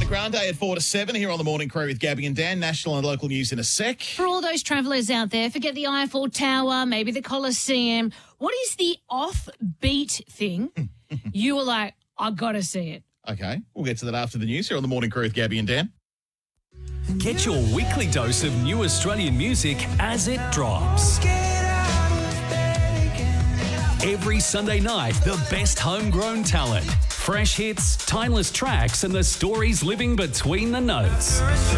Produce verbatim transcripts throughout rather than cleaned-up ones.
Ariana Grande at four to seven here on the Morning Crew with Gabby and Dan. National and local news in a sec. For all those travellers out there, forget the Eiffel Tower, maybe the Colosseum. What is the offbeat thing you were like, I got to see it? Okay, we'll get to that after the news here on the Morning Crew with Gabby and Dan. Get your weekly dose of new Australian music as it drops. Every Sunday night, the best homegrown talent, fresh hits, timeless tracks, and the stories living between the notes.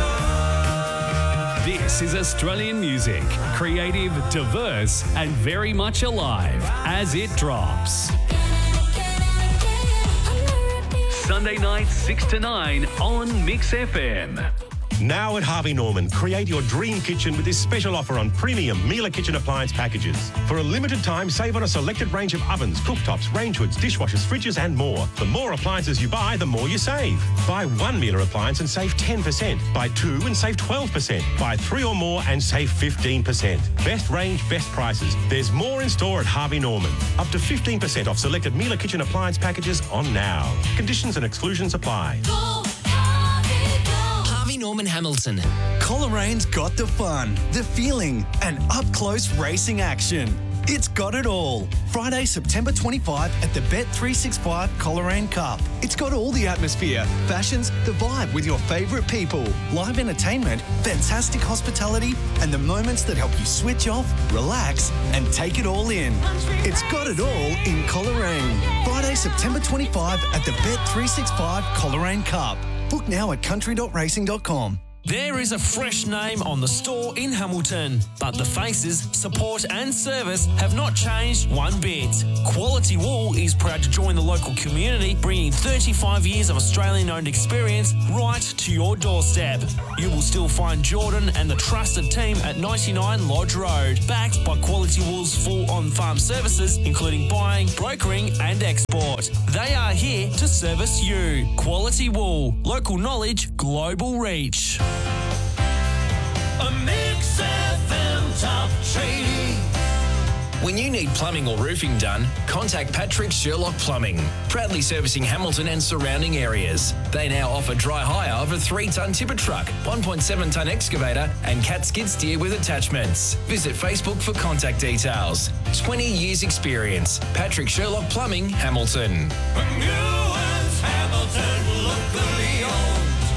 This is Australian music, creative, diverse, and very much alive as it drops. Sunday night, six to nine on Mix F M. Now at Harvey Norman, create your dream kitchen with this special offer on premium Miele kitchen appliance packages. For a limited time, save on a selected range of ovens, cooktops, range hoods, dishwashers, fridges and more. The more appliances you buy, the more you save. Buy one Miele appliance and save ten percent. Buy two and save twelve percent. Buy three or more and save fifteen percent. Best range, best prices. There's more in store at Harvey Norman. Up to fifteen percent off selected Miele kitchen appliance packages on now. Conditions and exclusions apply. Norman Hamilton. Colerane's got the fun, the feeling, and up-close racing action. It's got it all. Friday, September twenty-fifth at the Bet three sixty-five Coleraine Cup. It's got all the atmosphere, fashions, the vibe with your favourite people, live entertainment, fantastic hospitality, and the moments that help you switch off, relax, and take it all in. It's got it all in Coleraine. Friday, September twenty-fifth at the Bet three sixty-five Coleraine Cup. Book now at country dot racing dot com. There is a fresh name on the store in Hamilton, but the faces, support and service have not changed one bit. Quality Wool is proud to join the local community, bringing thirty-five years of Australian-owned experience right to your doorstep. You will still find Jordan and the trusted team at ninety-nine Lodge Road, backed by Quality Wool's full on-farm services, including buying, brokering and export. They are here to service you. Quality Wool, local knowledge, global reach. A Mix F M top trading. When you need plumbing or roofing done, contact Patrick Sherlock Plumbing, proudly servicing Hamilton and surrounding areas. They now offer dry hire of a three tonne tipper truck, one point seven tonne excavator and cat skid steer with attachments. Visit Facebook for contact details. twenty years experience. Patrick Sherlock Plumbing, Hamilton. From Newlands, Hamilton, locally owned.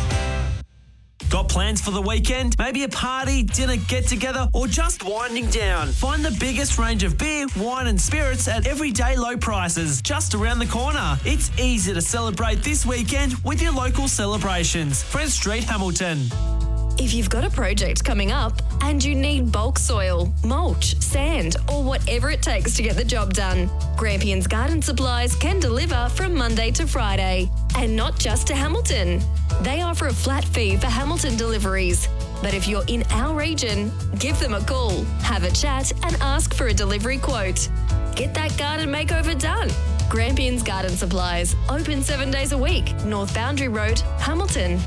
Got plans for the weekend? Maybe a party, dinner, get-together, or just winding down? Find the biggest range of beer, wine and spirits at everyday low prices just around the corner. It's easy to celebrate this weekend with your local celebrations. Friends Street, Hamilton. If you've got a project coming up and you need bulk soil, mulch, sand, or whatever it takes to get the job done, Grampians Garden Supplies can deliver from Monday to Friday. And not just to Hamilton. They offer a flat fee for Hamilton deliveries. But if you're in our region, give them a call, have a chat and ask for a delivery quote. Get that garden makeover done. Grampians Garden Supplies, open seven days a week, North Boundary Road, Hamilton.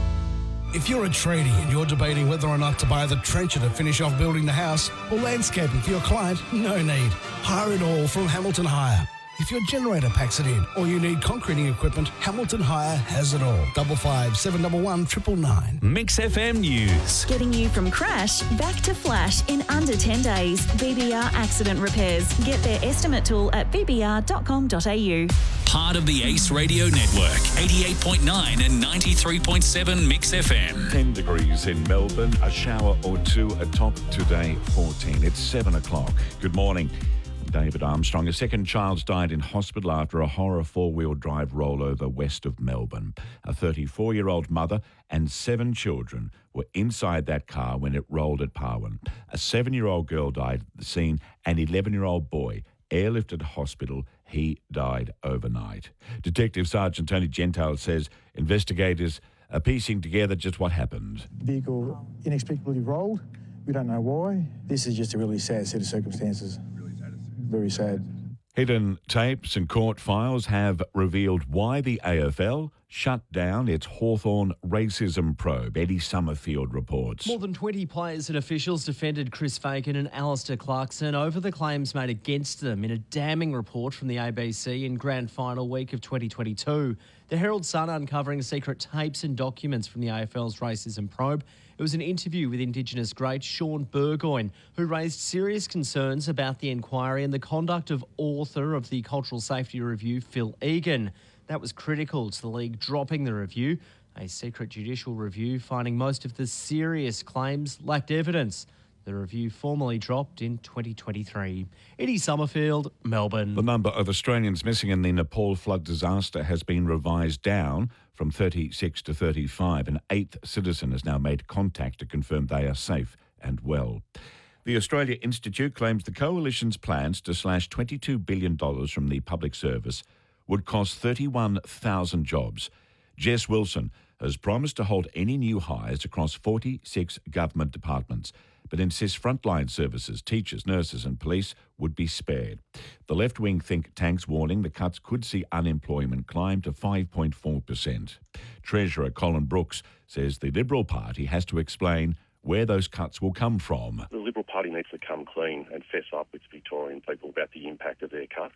If you're a tradie and you're debating whether or not to buy the trencher to finish off building the house or landscaping for your client, no need. Hire it all from Hamilton Hire. If your generator packs it in or you need concreting equipment, Hamilton Hire has it all. Double five seven double one triple nine. Mix F M News. Getting you from crash back to flash in under ten days. B B R Accident Repairs. Get their estimate tool at b b r dot com dot a u. Part of the Ace Radio Network, eighty-eight point nine and ninety-three point seven Mix F M. ten degrees in Melbourne, a shower or two atop today, fourteen. It's seven o'clock. Good morning. David Armstrong. A second child's died in hospital after a horror four-wheel drive rollover west of Melbourne. A thirty-four-year-old mother and seven children were inside that car when it rolled at Parwin. A seven-year-old girl died at the scene. An eleven-year-old boy airlifted to hospital. He died overnight. Detective Sergeant Tony Gentile says investigators are piecing together just what happened. Vehicle inexplicably rolled. We don't know why. This is just a really sad set of circumstances. Very sad. Hidden tapes and court files have revealed why the A F L shut down its Hawthorn racism probe. Eddie Summerfield reports. More than twenty players and officials defended Chris Fagan and Alistair Clarkson over the claims made against them in a damning report from the A B C in grand final week of twenty twenty-two. The Herald Sun uncovering secret tapes and documents from the A F L's racism probe. It was an interview with Indigenous great Sean Burgoyne, who raised serious concerns about the inquiry and the conduct of author of the Cultural Safety Review, Phil Egan. That was critical to the league dropping the review. A secret judicial review finding most of the serious claims lacked evidence. The review formally dropped in twenty twenty-three. Eddie Summerfield, Melbourne. The number of Australians missing in the Nepal flood disaster has been revised down from thirty-six to thirty-five. An eighth citizen has now made contact to confirm they are safe and well. The Australia Institute claims the Coalition's plans to slash twenty-two billion dollars from the public service would cost thirty-one thousand jobs. Jess Wilson has promised to hold any new hires across forty-six government departments, but insists frontline services, teachers, nurses and police would be spared. The left-wing think tank's warning the cuts could see unemployment climb to five point four percent. Treasurer Colin Brooks says the Liberal Party has to explain where those cuts will come from. The Liberal Party needs to come clean and fess up with Victorian people about the impact of their cuts.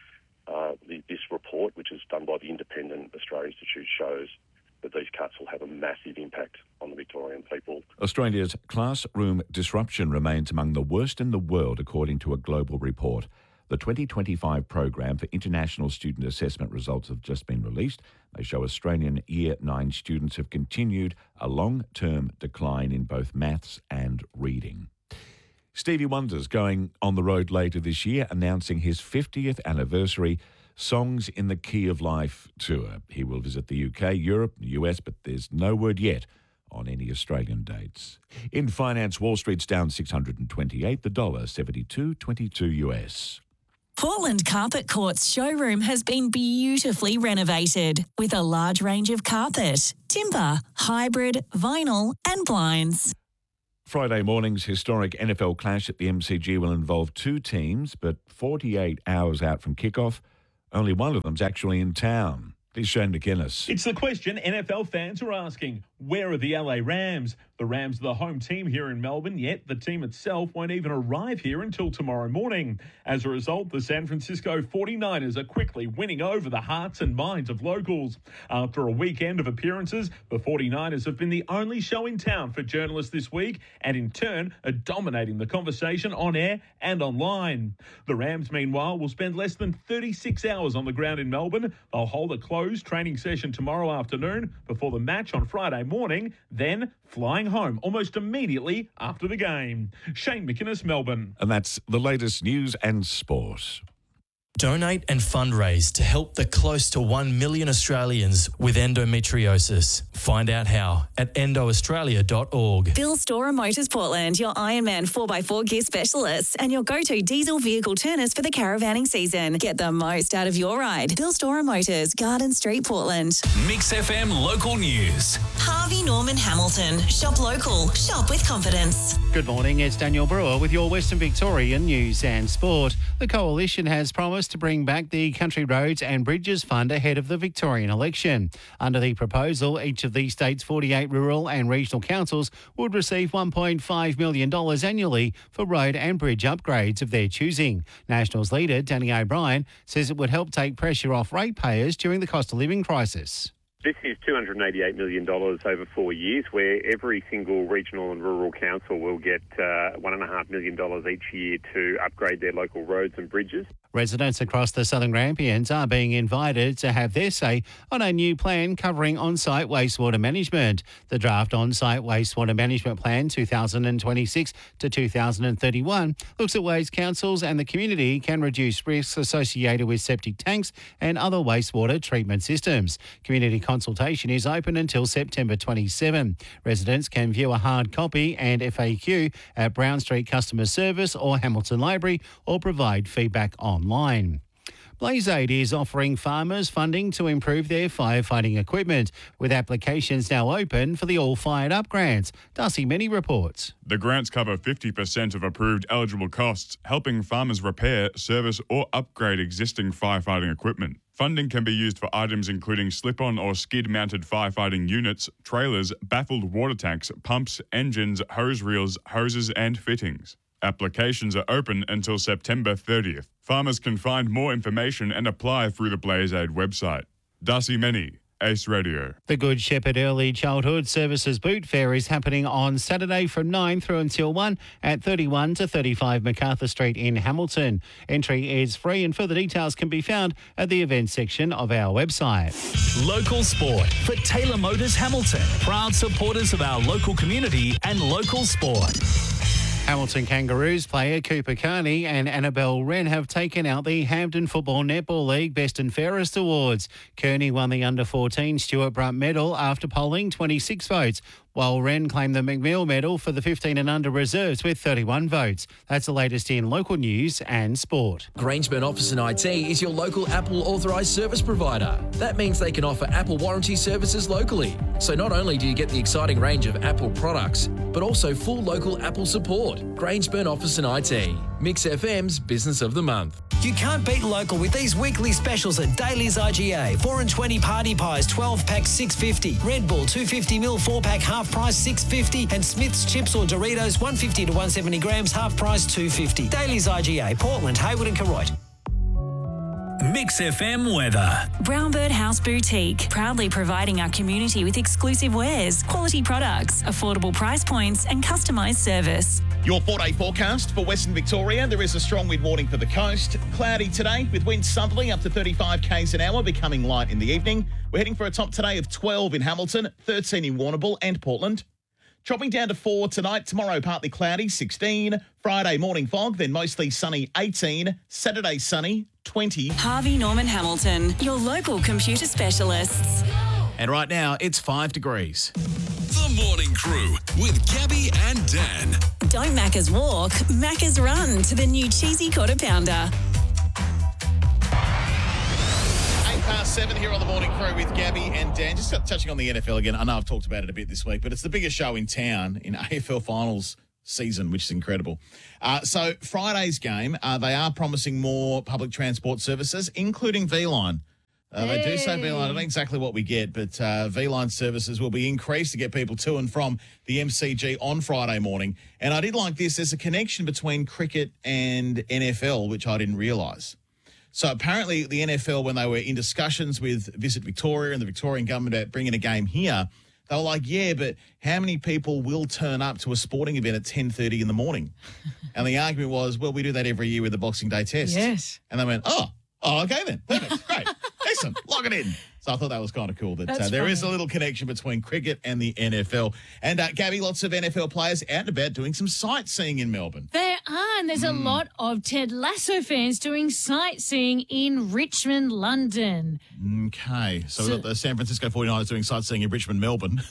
Uh, the, this report, which is done by the Independent Australia Institute, shows that these cuts will have a massive impact on the Victorian people. Australia's classroom disruption remains among the worst in the world, according to a global report. The twenty twenty-five program for international student assessment results have just been released. They show Australian Year nine students have continued a long-term decline in both maths and reading. Stevie Wonder's going on the road later this year, announcing his fiftieth anniversary Songs in the Key of Life tour. He will visit the U K, Europe, the U S, but there's no word yet on any Australian dates. In finance, Wall Street's down six hundred twenty-eight, the dollar seventy-two twenty-two U S. Portland Carpet Court's showroom has been beautifully renovated with a large range of carpet, timber, hybrid, vinyl and blinds. Friday morning's historic N F L clash at the M C G will involve two teams, but forty-eight hours out from kickoff, only one of them's actually in town. Here's Shane McInnes. It's the question N F L fans are asking. Where are the L A Rams? The Rams are the home team here in Melbourne, yet the team itself won't even arrive here until tomorrow morning. As a result, the San Francisco forty-niners are quickly winning over the hearts and minds of locals. After a weekend of appearances, the forty-niners have been the only show in town for journalists this week and in turn are dominating the conversation on air and online. The Rams, meanwhile, will spend less than thirty-six hours on the ground in Melbourne. They'll hold a closed training session tomorrow afternoon before the match on Friday morning, then flying home almost immediately after the game. Shane McInnes, Melbourne. And that's the latest news and sport. Donate and fundraise to help the close to one million Australians with endometriosis. Find out how at endo australia dot org. Bill Storer Motors Portland, your Ironman four by four gear specialists and your go-to diesel vehicle turners for the caravanning season. Get the most out of your ride. Bill Storer Motors, Garden Street, Portland. Mix F M local news. Harvey Norman Hamilton. Shop local. Shop with confidence. Good morning, it's Daniel Brewer with your Western Victorian news and sport. The Coalition has promised to bring back the Country Roads and Bridges Fund ahead of the Victorian election. Under the proposal, each of the state's forty-eight rural and regional councils would receive one point five million dollars annually for road and bridge upgrades of their choosing. Nationals leader Danny O'Brien says it would help take pressure off ratepayers during the cost of living crisis. This is two hundred eighty-eight million dollars over four years, where every single regional and rural council will get uh, one point five million dollars each year to upgrade their local roads and bridges. Residents across the Southern Grampians are being invited to have their say on a new plan covering on-site wastewater management. The draft on-site wastewater management plan two thousand twenty-six to two thousand thirty-one looks at ways councils and the community can reduce risks associated with septic tanks and other wastewater treatment systems. Community consultation is open until September twenty-seventh. Residents can view a hard copy and F A Q at Brown Street Customer Service or Hamilton Library or provide feedback online. Blaze Aid is offering farmers funding to improve their firefighting equipment, with applications now open for the All Fired Up grants. Darcy Many reports. The grants cover fifty percent of approved eligible costs, helping farmers repair, service or upgrade existing firefighting equipment. Funding can be used for items including slip-on or skid-mounted firefighting units, trailers, baffled water tanks, pumps, engines, hose reels, hoses and fittings. Applications are open until September thirtieth. Farmers can find more information and apply through the Blaze Aid website. Darcy Many, Ace Radio. The Good Shepherd Early Childhood Services Boot Fair is happening on Saturday from nine through until one at thirty-one to thirty-five MacArthur Street in Hamilton. Entry is free and further details can be found at the events section of our website. Local sport for Taylor Motors Hamilton. Proud supporters of our local community and local sport. Hamilton Kangaroos player Cooper Carney and Annabelle Wren have taken out the Hampden Football Netball League Best and Fairest Awards. Kearney won the under fourteen Stuart Brunt medal after polling twenty-six votes, while Wren claimed the McMill medal for the fifteen and under reserves with thirty-one votes. That's the latest in local news and sport. Grangeburn Office and I T is your local Apple authorised service provider. That means they can offer Apple warranty services locally. So not only do you get the exciting range of Apple products, but also full local Apple support. Grangeburn Office and I T. Mix F M's Business of the Month. You can't beat local with these weekly specials at Daly's I G A. four and twenty party pies, twelve pack, six fifty. Red Bull, two fifty mil, four pack, half price, six fifty. And Smith's chips or Doritos, one fifty to one seventy grams, half price, two fifty. Daly's I G A, Portland, Hayward and Koroit. Mix F M weather. Brownbird House Boutique, proudly providing our community with exclusive wares, quality products, affordable price points and customised service. Your four-day forecast for Western Victoria. There is a strong wind warning for the coast. Cloudy today with winds southerly up to thirty-five k's an hour, becoming light in the evening. We're heading for a top today of twelve in Hamilton, thirteen in Warrnambool and Portland. Dropping down to four tonight. Tomorrow partly cloudy, sixteen. Friday morning fog, then mostly sunny, eighteen. Saturday sunny, twenty. Harvey Norman Hamilton, your local computer specialists. And right now it's five degrees. The Morning Crew with Gabby and Dan. Don't Macca's walk, Macca's run to the new cheesy quarter pounder. Eight past seven here on the Morning Crew with Gabby and Dan. Just touching on the N F L again. I know I've talked about it a bit this week, but it's the biggest show in town in A F L Finals season, which is incredible. Uh, so Friday's game, uh, they are promising more public transport services, including V-Line. Uh, they do say V-Line. I don't know exactly what we get, but uh, V-Line services will be increased to get people to and from the M C G on Friday morning. And I did like this. There's a connection between cricket and N F L, which I didn't realise. So apparently the N F L, when they were in discussions with Visit Victoria and the Victorian government about bringing a game here, they were like, yeah, but how many people will turn up to a sporting event at ten thirty in the morning? And the argument was, well, we do that every year with the Boxing Day test. Yes. And they went, oh, oh, okay then. Perfect. Great. Excellent. Lock it in. So I thought that was kind of cool that uh, there is a little connection between cricket and the N F L. And, uh, Gabby, lots of N F L players out and about doing some sightseeing in Melbourne. There are, and there's mm. a lot of Ted Lasso fans doing sightseeing in Richmond, London. Okay. So, so we've got the San Francisco forty-niners doing sightseeing in Richmond, Melbourne.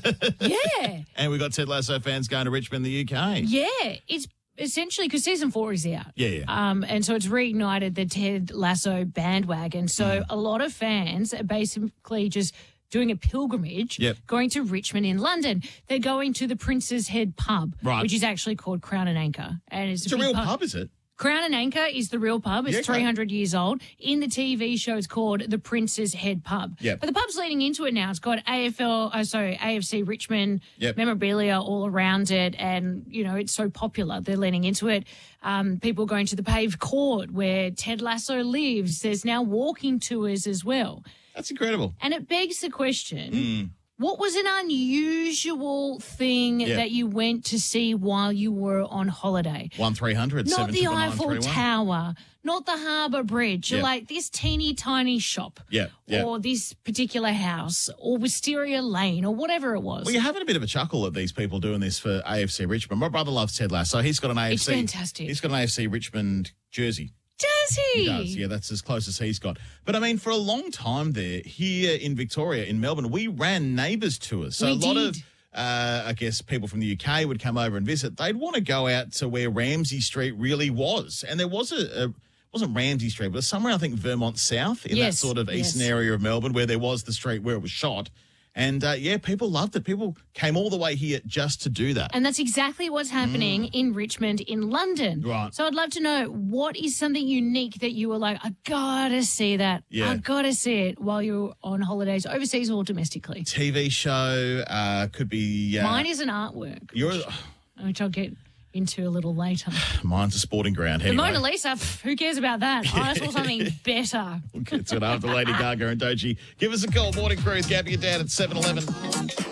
Yeah. And we've got Ted Lasso fans going to Richmond, the U K. Yeah. It's essentially because season four is out. Yeah, yeah. Um, and so it's reignited the Ted Lasso bandwagon. So Mm. a lot of fans are basically just doing a pilgrimage, Yep. going to Richmond in London. They're going to the Prince's Head pub, Right. which is actually called Crown and Anchor. And it's, It's a big real pub, is it? Crown and Anchor is the real pub. It's Yeah, okay. three hundred years old. In the T V show, it's called the Prince's Head Pub. Yep. But the pub's leading into it now. It's got A F L, oh, sorry, A F C Richmond Yep. memorabilia all around it. And, you know, it's so popular. They're leaning into it. Um, people going to the paved court where Ted Lasso lives. There's now walking tours as well. That's incredible. And it begs the question, Mm. what was an unusual thing Yeah. that you went to see while you were on holiday? one three hundred Not seven the nine nine Eiffel three one. Tower, not the Harbour Bridge. You're Yeah. like this teeny tiny shop Yeah, yeah. or this particular house or Wisteria Lane or whatever it was. Well, you're having a bit of a chuckle at these people doing this for A F C Richmond. My brother loves Ted Lasso. He's got an A F C. It's fantastic. He's got an A F C Richmond jersey. Does he? He does, yeah, that's as close as he's got. But I mean, for a long time there, here in Victoria, in Melbourne, we ran neighbours tours. So We a lot did. of, uh, I guess, people from the U K would come over and visit. They'd want to go out to where Ramsay Street really was. And there was a, a wasn't Ramsay Street, but somewhere, I think, Vermont South, in Yes, that sort of eastern yes. area of Melbourne, where there was the street where it was shot. And, uh, yeah, people loved it. People came all the way here just to do that. And that's exactly what's happening in Richmond in London. Mm. Right. So I'd love to know, what is something unique that you were like, I gotta see that. Yeah. I gotta see it while you're on holidays, overseas or domestically. T V show uh, could be... Uh, Mine is an artwork, You're... which I'll get into a little later. Mine's a sporting ground. The Anyway, Mona Lisa, pff, who cares about that? I saw something better. we'll get to it after Lady Gaga and Doji. Give us a call. Morning Crew with Gabby and Dan at seven eleven.